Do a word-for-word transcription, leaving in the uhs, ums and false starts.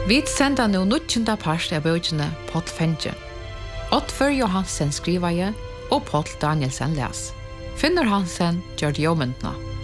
Vi sender nå nødkjente part av bøkene Paul Fenge. Oddfør Johansen skriver jeg, og Paul Danielsen les. Finner Hansen gjør det jobbentene.